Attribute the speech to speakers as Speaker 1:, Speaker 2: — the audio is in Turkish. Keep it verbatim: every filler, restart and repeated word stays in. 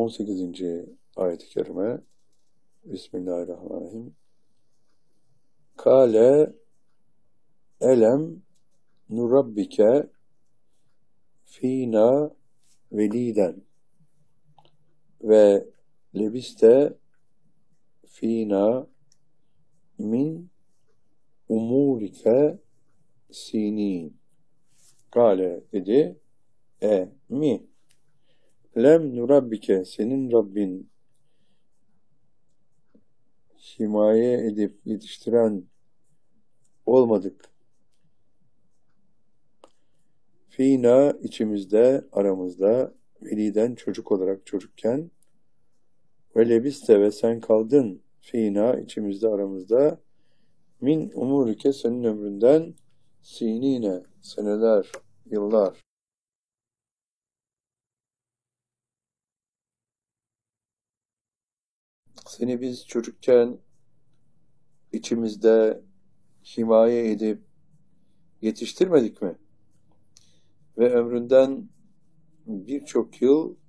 Speaker 1: on sekizinci ayet-i kerime. Bismillahirrahmanirrahim. Kale elem nurabbike fina veliden ve lebiste fina min umurike sinin. Kale dedi, e mi lem nurabbike, senin Rabbin himaye edip yetiştiren olmadık. Fina, içimizde, aramızda, veliden, çocuk olarak çocukken, ve lebiste, ve sen kaldın, fina, içimizde, aramızda, min umurike, senin ömründen, sinine, seneler, yıllar. Seni biz çocukken içimizde himaye edip yetiştirmedik mi? Ve ömründen birçok yıl